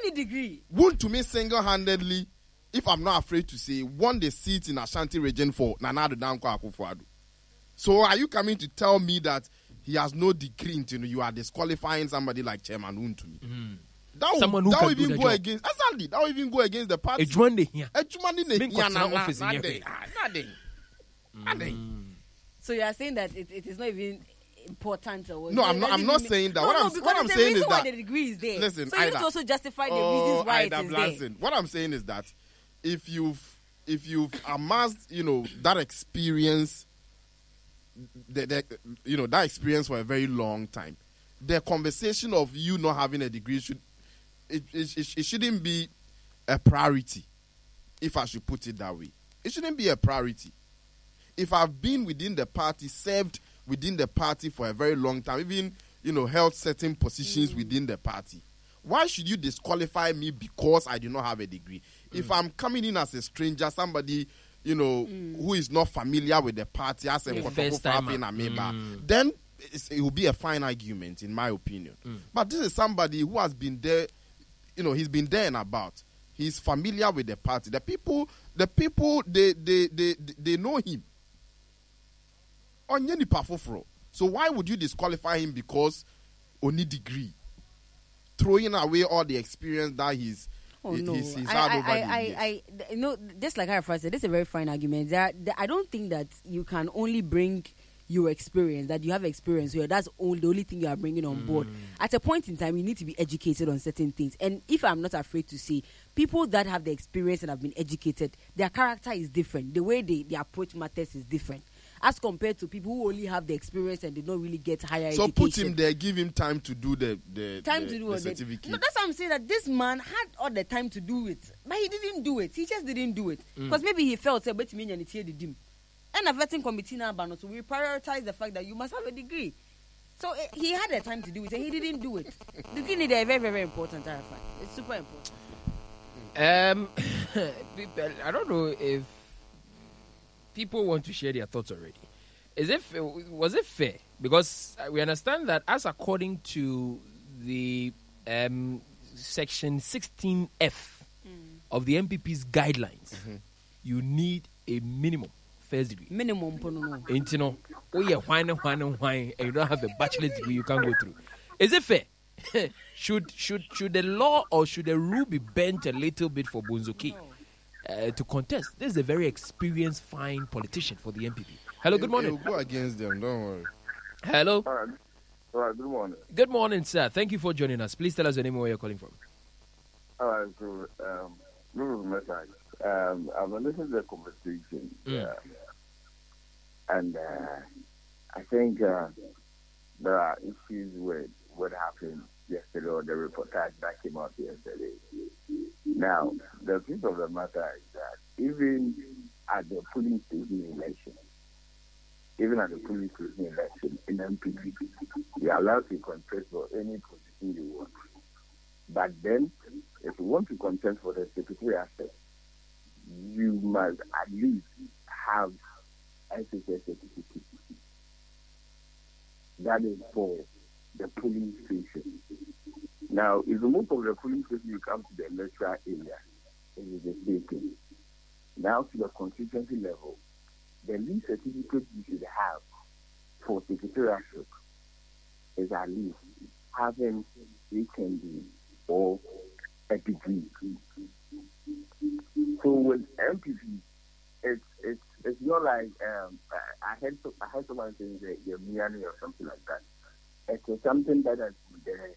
any degree. Won to me single-handedly, if I'm not afraid to say, won the seat in Ashanti region for Nana Addo Dankwa Akufo-Addo. So are you coming to tell me that he has no degree until you are disqualifying somebody like Chairman Wontumi? That will even go against the party. So you are saying that it is not even important or what? No, I'm not saying that. What I'm saying is that the degree is there. Listen, so you need to also justify the reasons why it is there. What I'm saying is that if you've amassed, that experience, that experience for a very long time, the conversation of you not having a degree it shouldn't be a priority, if I should put it that way. It shouldn't be a priority. If I've been within the party, served within the party for a very long time, even, held certain positions within the party, why should you disqualify me because I do not have a degree? If I'm coming in as a stranger, somebody, who is not familiar with the party, as a then it will be a fine argument, in my opinion. But this is somebody who has been there, he's been there and about. He's familiar with the party. The people, they know him. So why would you disqualify him because only degree? Throwing away all the experience that he's had over the years. Just like I said, this is a very fine argument. I don't think that you can only bring your experience, that you have experience here. That's the only thing you are bringing on board. At a point in time, you need to be educated on certain things. And if I'm not afraid to say, people that have the experience and have been educated, their character is different. The way they approach matters is different, as compared to people who only have the experience and they don't really get higher education. So put him there, give him time to do the certificate. No, that's what I'm saying, that this man had all the time to do it, but he didn't do it. He just didn't do it. Because maybe he felt, but me and it and a vetting committee now, so we prioritize the fact that you must have a degree. So he had the time to do it, and he didn't do it. Degree is very, very important. It's super important. I don't know if people want to share their thoughts already. Was it fair? Because we understand that, as according to the section 16F of the MPP's guidelines, you need a minimum first degree. Minimum. And whine, and you don't have a bachelor's degree you can't go through. Is it fair? should the law or should the rule be bent a little bit for Bonzoki to contest? This is a very experienced, fine politician for the MPP. Hello, good morning. We'll go against them, don't worry. Hello. All right, good morning. Good morning, sir. Thank you for joining us. Please tell us your name and where you're calling from. All right, so I've been listening to the conversation, and I think there are issues with what happened yesterday, or the reportage that came out yesterday. Now, the truth of the matter is that even at the polling station election in MPP, you are allowed to contest for any position you want. But then, if you want to contest for the secretariat, you must at least have SHS certificate. That is for the polling station. Now, if you move from the polling station, you come to the electoral area, it is the same thing. Now, to the constituency level, the least certificate you should have for secretariatship is at least having HND or a degree. So with MPP, it's not like I heard someone saying the Miani or something like that. It's something that has been there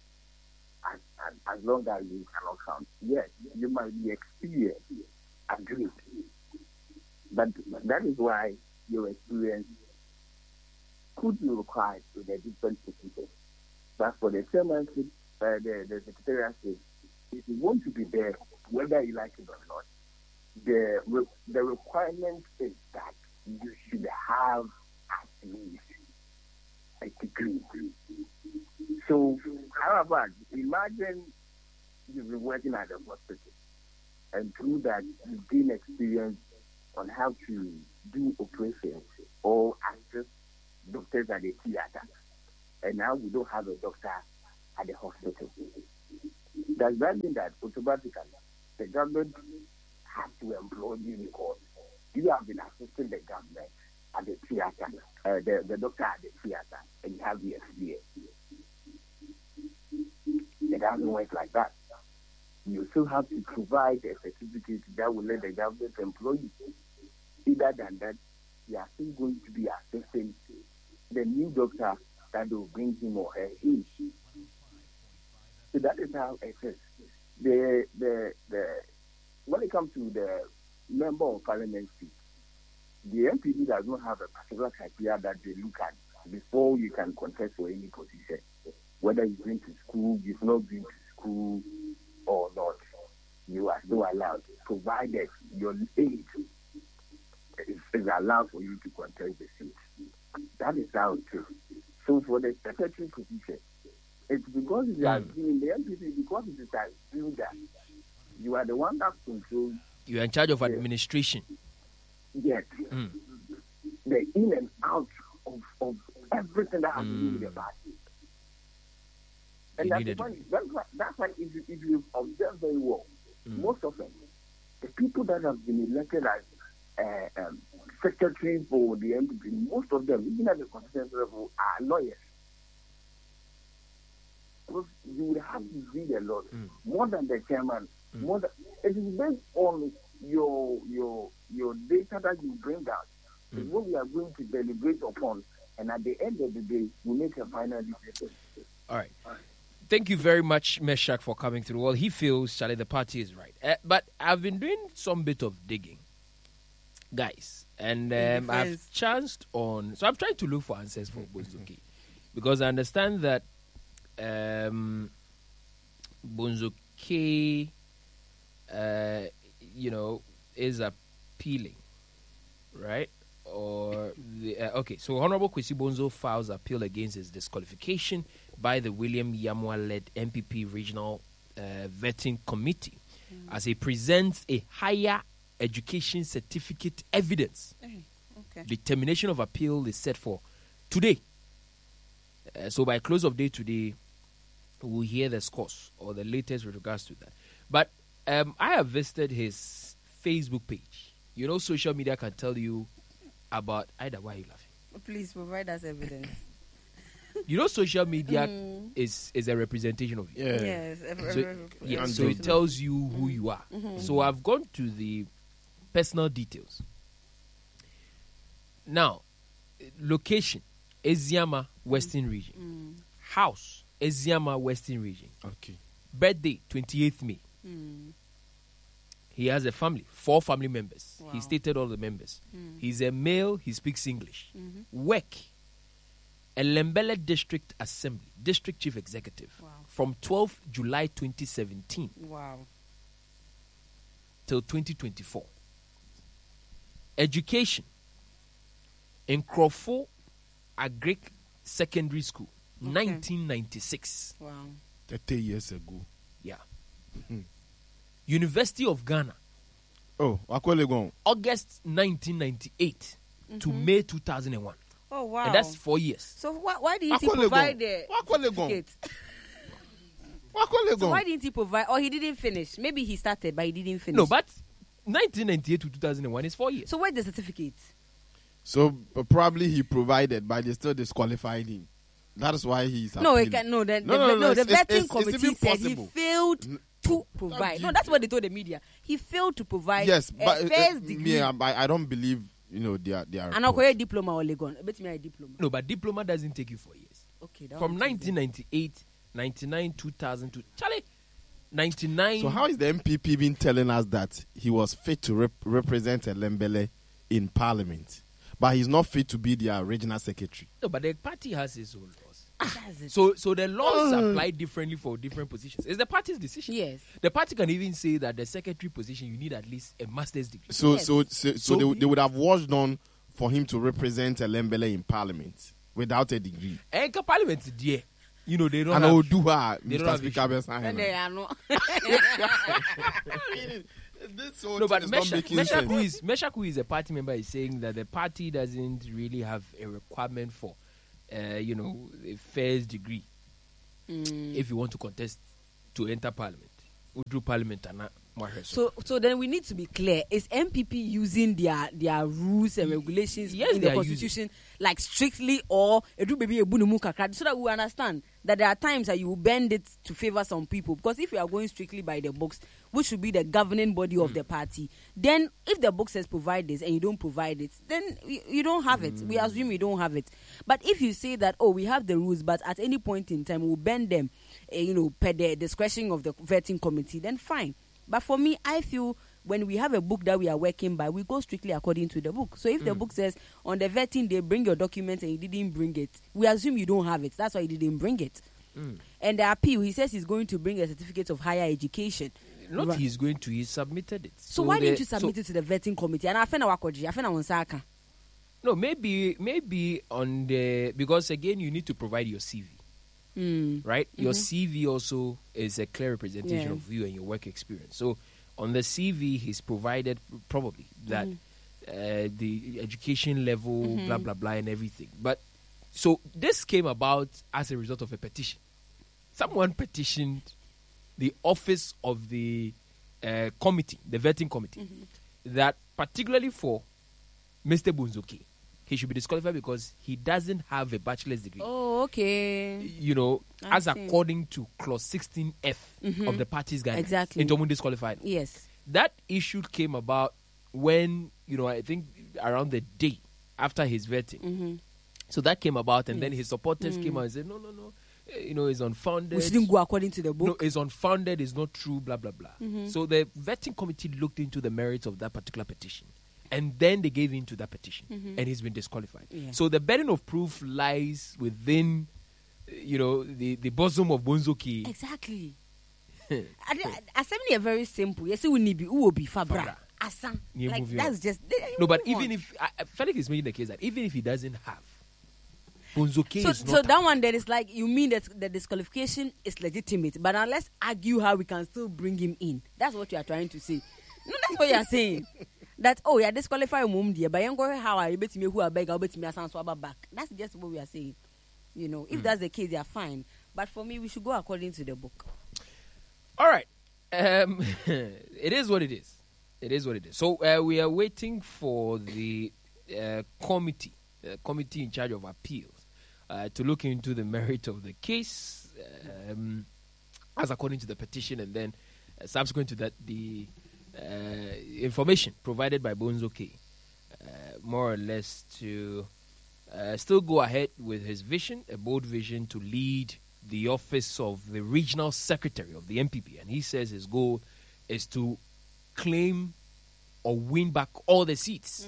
as long as you cannot count. Yes, you might be experienced, agreed, but that is why your experience could be required with a different position. But for the chairmanship, the secretariatship, if you want to be there, whether you like it or not, the requirement is that you should have at least a degree. So, however, imagine you've been working at a hospital, and through that you gain experience on how to do operations or assist doctors at the theater. And now we don't have a doctor at the hospital. Does that mean that automatically the government has to employ you because you have been assisting the government at the theater, the doctor at the theater, and you have the experience? It doesn't work like that. You still have to provide a certificate that will let the government employ you. Either than that, you are still going to be assisting the new doctor that will bring him or her in. So that is how it is. When it comes to the member of parliament seat, the MPP does not have a particular criteria that they look at before you can contest for any position. Whether you've been to school, you've not been to school or not, you are still allowed, provided your age is allowed for you to contest the seat. That is how it is. So for the secretary position, it's because it has been in the MPP, because it has been that you are the one that controls. You are in charge of administration. Yes. The in and out of everything that has to do with the party. And that's why if you observe very well, most of them, the people that have been elected as secretaries for the MPP, most of them, even at the constituency level, are lawyers. Because you would have to read a lot, more than the chairman. More than, it is based on your data that you bring out. It's what we are going to deliberate upon, and at the end of the day, we make a final decision. All right. Thank you very much, Meshach, for coming through. Well, he feels, Charlie, the party is right. But I've been doing some bit of digging, guys. And I've chanced on... So I'm trying to look for answers for Bonzoke. Because I understand that Bonzoke, is appealing, right? Or okay, so Honorable Kwesi Bonzo files appeal against his disqualification by the William Yamwa-led MPP Regional Vetting Committee as he presents a higher education certificate evidence. Okay. The termination of appeal is set for today. So by close of day today, we'll hear the scores or the latest with regards to that. But I have visited his Facebook page. You know, social media can tell you about... Ida, why are you laughing? Please provide us evidence. You know, social media is a representation of you. Yeah. Yes. So it tells you who you are. So I've gone to the personal details. Now, location, Eziama, Western Region. House, Eziama, Western Region. Okay. Birthday, 28th May. He has a family, 4 family members. Wow. He stated all the members. He's a male, he speaks English. Work, Elembele District Assembly, District Chief Executive, from 12 July 2017 till 2024. Education, Nkrofo Agric Secondary School, 1996. 30 years ago. Yeah. University of Ghana. Oh, Akwelegon. August 1998 to May 2001. Oh, wow. And that's 4 years. So why didn't he provide the certificate? So why didn't he provide? Or he didn't finish. Maybe he started, but he didn't finish. No, but 1998 to 2001 is 4 years. So where's the certificate? So probably he provided, but they still disqualified him. That is why he's no, appealing. he can no. The it's vetting committee even said possible. he failed to provide. No, that's what they told the media. He failed to provide. Yes, but first degree. I don't believe they are. And I'll call a diploma or Legon. Bet me a diploma. No, but diploma doesn't take you 4 years. Okay, from 1998, 99, 2002. Charlie, 99. So how is the MPP been telling us that he was fit to represent Elembele in Parliament, but he's not fit to be their regional secretary? No, but the party has its own laws. It. So the laws apply differently for different positions. It's the party's decision. Yes. The party can even say that the secretary position you need at least a master's degree. So Yes. they would have watched on for him to represent Elembele in Parliament without a degree. And Parliament, dear, they don't. And have, I will do her, they don't Mr. have Speaker. And they are not. No, but Meshach, Meshach, who is a party member, is saying that the party doesn't really have a requirement for, a first degree if you want to contest to enter parliament. Through parliament and so then we need to be clear. Is MPP using their rules and regulations Yes, in they the are constitution like strictly, or so that we understand that there are times that you will bend it to favor some people? Because if you are going strictly by the books, which should be the governing body of the party, then if the book says provide this and you don't provide it, then you don't have it. We assume you don't have it. But if you say that, oh, we have the rules, but at any point in time we'll bend them, per the discretion of the vetting committee, then fine. But for me, I feel when we have a book that we are working by, we go strictly according to the book. So if the book says on the vetting they bring your documents and you didn't bring it, we assume you don't have it. That's why you didn't bring it. And the appeal, he says he's going to bring a certificate of higher education. Not right. He's going to, he submitted it. So why didn't you submit it to the vetting committee? And I feel no, maybe on the, because again you need to provide your CV. Right? Your CV also is a clear representation of you and your work experience. So on the CV, he's provided probably that the education level, blah, blah, blah, and everything. But so this came about as a result of a petition. Someone petitioned the office of the committee, the vetting committee, that particularly for Mr. Bunzoki, he should be disqualified because he doesn't have a bachelor's degree. Oh, okay. As according to clause 16F of the party's guidelines. Exactly. Into disqualified. Yes. That issue came about when, I think around the day after his vetting. So that came about, and then his supporters came out and said, no. It's unfounded. We shouldn't go according to the book. No, it's unfounded, it's not true, blah, blah, blah. So the vetting committee looked into the merits of that particular petition. And then they gave in to that petition, and he's been disqualified. Yeah. So the burden of proof lies within, the bosom of Bunzoki. Exactly. Assembly are very simple. Yes, we need who will be Fabra. Asan. Like, that's just. No, but even if Felix is making the case that even if he doesn't have, Bunzoki is not. So that one then is like, you mean that the disqualification is legitimate, but now let's argue how we can still bring him in. That's what you are trying to say. No, that's what you are saying. That disqualify mum dear, but you go how I bet me who I beg, I'll bet me a swabber back. That's just what we are saying. If that's the case, they are fine. But for me, we should go according to the book. All right. It is what it is. It is what it is. So we are waiting for the committee in charge of appeals to look into the merit of the case as according to the petition, and then subsequent to that, the information provided by Bunzoki, more or less to still go ahead with his vision, a bold vision to lead the office of the regional secretary of the MPP. And he says his goal is to claim or win back all the seats.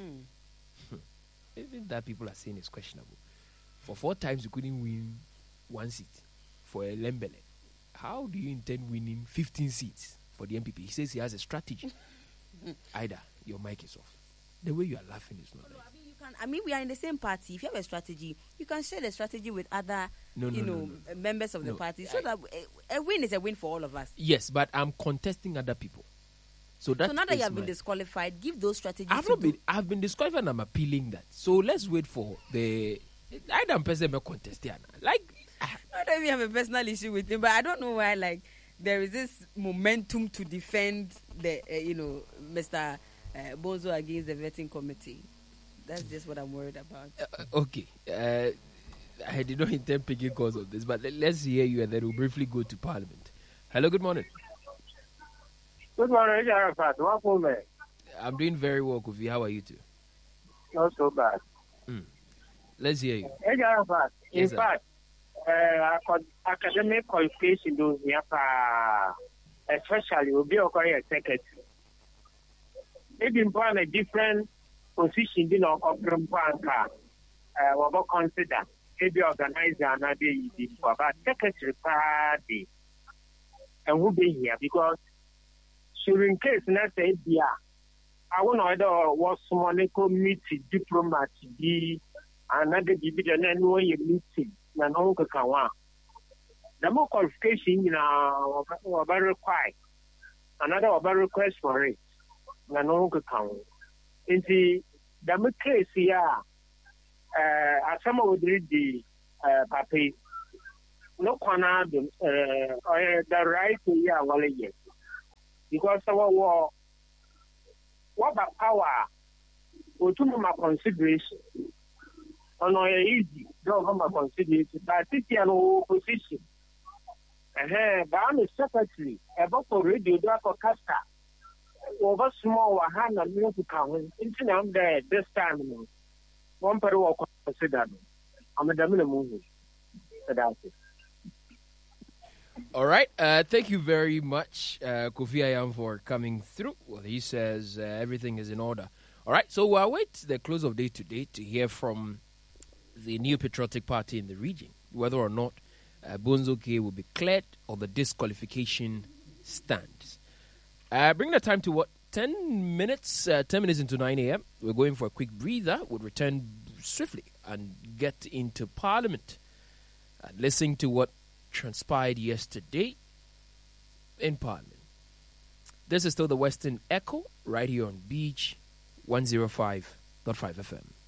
Even that people are saying is questionable. For 4 times you couldn't win 1 seat for a Lembele. How do you intend winning 15 seats for the MPP? He says he has a strategy. Either your mic is off. The way you are laughing is not right. We are in the same party. If you have a strategy, you can share the strategy with other members of the party, so that a win is a win for all of us. Yes, but I'm contesting other people. So now that you have been disqualified, give those strategies. I've been disqualified and I'm appealing that. So let's wait for the. I don't personally contest. Like, I don't even have a personal issue with him, but I don't know why. Like, there is this momentum to defend the Mr. Bonzo against the vetting committee. That's just what I'm worried about. Okay. I did not intend picking calls of this, but let's hear you and then we'll briefly go to Parliament. Hello, good morning. Good morning, Arafat. Welcome, man. I'm doing very well, Kofi. How are you too? Not so bad. Let's hear you. Hey, Arafat. Yes, in fact, academic qualification those especially will be a secretary. Maybe in a different position, of what consider maybe organizer another about secretary party and who be here because in case not say I want to either was someone who meet diplomat be another division and when you meeting na no kawa. The more qualification about require another about request for it na no kawa. In the case here, as some would read the paper, no corner the right to hear well yes. Because our war what about power or to my consideration. On our easy, don't my consideration, but it's an opposition. But I'm a secretary, about for radio, Dr. Casta. Over small, hand and music count, into them there this time. One per walk considered. I'm a dominant movie. That's it. All right. Thank you very much, Kofi Ayam, for coming through. Well, he says everything is in order. All right. So we'll wait the close of day today to hear from the New Patriotic Party in the region, whether or not Bonzo K will be cleared or the disqualification stands. Bring the time to what? 10 minutes? 10 minutes into 9 a.m. We're going for a quick breather. We'll return swiftly and get into Parliament and listen to what transpired yesterday in Parliament. This is still the Western Echo right here on Beach 105.5 FM.